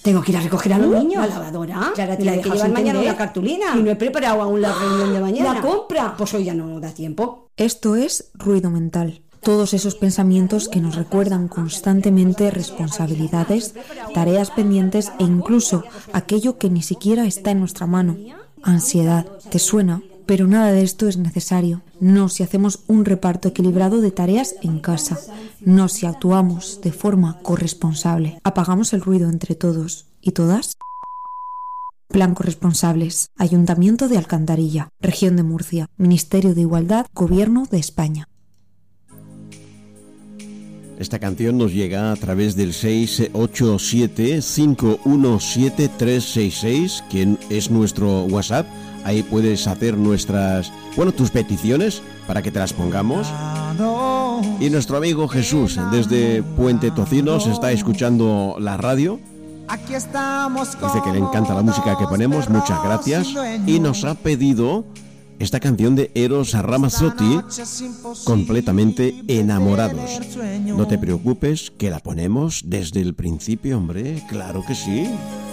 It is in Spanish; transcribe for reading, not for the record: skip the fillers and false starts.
Tengo que ir a recoger a los niños. La lavadora. Clara, Me la tiene que que llevar mañana entender. una cartulina. Y no he preparado aún la reunión de mañana. La compra. Pues hoy ya no da tiempo. Esto es ruido mental. Todos esos pensamientos que nos recuerdan constantemente responsabilidades, tareas pendientes e incluso aquello que ni siquiera está en nuestra mano. Ansiedad, ¿te suena? Pero nada de esto es necesario. No si hacemos un reparto equilibrado de tareas en casa. No si actuamos de forma corresponsable. Apagamos el ruido entre todos y todas. Plan Corresponsables. Ayuntamiento de Alcantarilla, Región de Murcia, Ministerio de Igualdad, Gobierno de España. Esta canción nos llega a través del 687-517-366, que es nuestro WhatsApp. Ahí puedes hacer tus peticiones para que te las pongamos. Y nuestro amigo Jesús, desde Puente Tocinos, está escuchando la radio. Dice que le encanta la música que ponemos, muchas gracias. Y nos ha pedido esta canción de Eros Ramazzotti, Completamente Enamorados. No te preocupes, que la ponemos desde el principio, hombre, claro que sí.